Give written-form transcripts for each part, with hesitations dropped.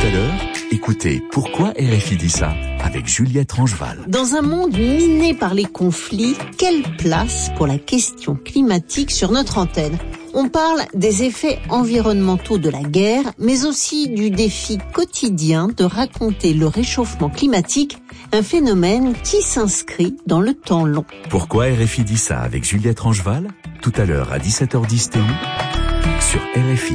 à l'heure, écoutez Pourquoi RFI dit ça avec Juliette Rangeval. Dans un monde miné par les conflits, quelle place pour la question climatique sur notre antenne ? On parle des effets environnementaux de la guerre, mais aussi du défi quotidien de raconter le réchauffement climatique, un phénomène qui s'inscrit dans le temps long. Pourquoi RFI dit ça avec Juliette Rangeval, tout à l'heure à 17h10 TU sur RFI.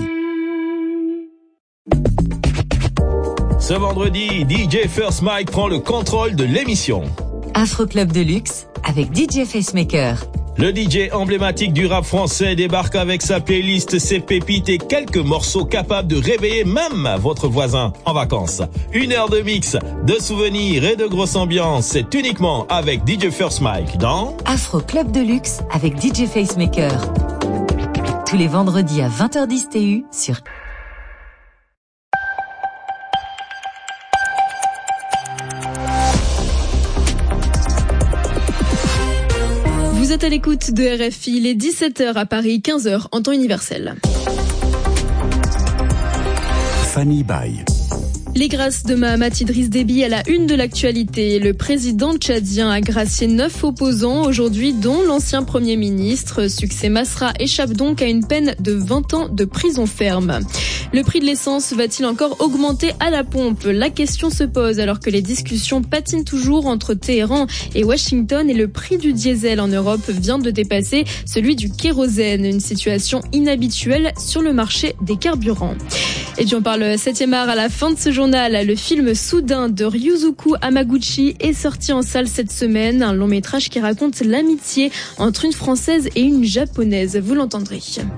Ce vendredi, DJ First Mike prend le contrôle de l'émission. Afro Club de luxe avec DJ Facemaker. Le DJ emblématique du rap français débarque avec sa playlist, ses pépites et quelques morceaux capables de réveiller même votre voisin en vacances. 1 heure de mix, de souvenirs et de grosse ambiance. C'est uniquement avec DJ First Mike dans Afro Club de luxe avec DJ Facemaker. Tous les vendredis à 20h10 TU sur Vous êtes à l'écoute de RFI, il est 17h à Paris, 15h en temps universel. Fanny Baye. Les grâces de Mahamat Idriss Déby à la une de l'actualité. Le président tchadien a gracié 9 opposants aujourd'hui, dont l'ancien Premier ministre. Succès Masra échappe donc à une peine de 20 ans de prison ferme. Le prix de l'essence va-t-il encore augmenter à la pompe ? La question se pose alors que les discussions patinent toujours entre Téhéran et Washington et le prix du diesel en Europe vient de dépasser celui du kérosène. Une situation inhabituelle sur le marché des carburants. Et puis on parle 7e art à la fin de ce journal. Le film Soudain de Ryuzuku Hamaguchi est sorti en salle cette semaine. Un long métrage qui raconte l'amitié entre une Française et une Japonaise. Vous l'entendrez.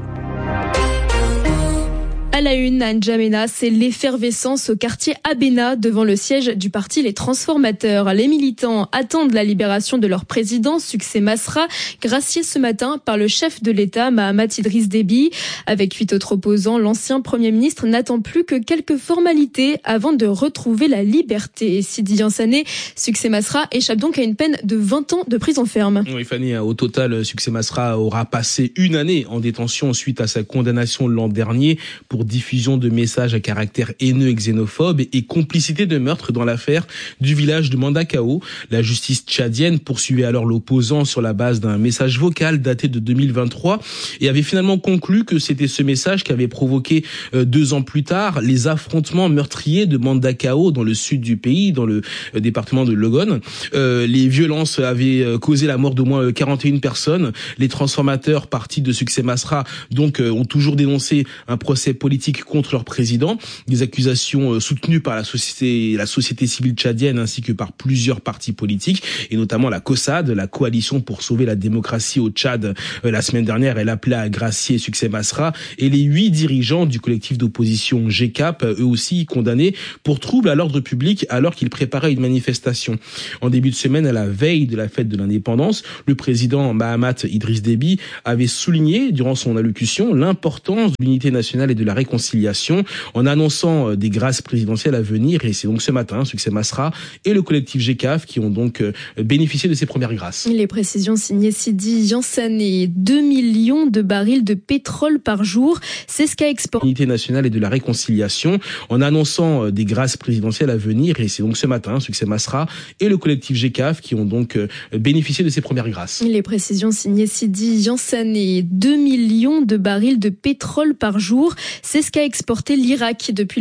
À la une, à N'Djamena, c'est l'effervescence au quartier Abena devant le siège du parti Les Transformateurs. Les militants attendent la libération de leur président, Succès Masra, gracié ce matin par le chef de l'État, Mahamat Idriss Déby. Avec 8 autres opposants, l'ancien Premier ministre n'attend plus que quelques formalités avant de retrouver la liberté. Et Sidi Yansané, Succès Masra échappe donc à une peine de 20 ans de prison ferme. Oui, Fanny, au total, Succès Masra aura passé 1 année en détention suite à sa condamnation l'an dernier pour diffusion de messages à caractère haineux et xénophobe et complicité de meurtre dans l'affaire du village de Mandakao. La justice tchadienne poursuivait alors l'opposant sur la base d'un message vocal daté de 2023 et avait finalement conclu que c'était ce message qui avait provoqué 2 ans plus tard les affrontements meurtriers de Mandakao dans le sud du pays, dans le département de Logon. Les violences avaient causé la mort d'au moins 41 personnes. Les transformateurs, partis de Succès Masra, donc ont toujours dénoncé un procès politique contre leur président, des accusations soutenues par la société civile tchadienne ainsi que par plusieurs partis politiques et notamment la COSAD, la coalition pour sauver la démocratie au Tchad. La semaine dernière, elle appelait à gracier Succès Masra et les 8 dirigeants du collectif d'opposition GCAP, eux aussi condamnés pour trouble à l'ordre public alors qu'ils préparaient une manifestation. En début de semaine, à la veille de la fête de l'indépendance, le président Mahamat Idriss Déby avait souligné durant son allocution l'importance de l'unité nationale et de la réconciliation en annonçant des grâces présidentielles à venir. Et c'est donc ce matin, Succès Masra et le collectif GCAF qui ont donc bénéficié de ces premières grâces. Les précisions signées Sidi Yansané. 2 millions de barils de pétrole par jour, c'est ce qu'a exporté l'unité nationale et de la réconciliation en annonçant des grâces présidentielles à venir. Et c'est donc ce matin, Succès Masra et le collectif GCAF qui ont donc bénéficié de ces premières grâces. Les précisions signées Sidi Yansané. 2 millions de barils de pétrole par jour, c'est ce qu'a exporté l'Irak depuis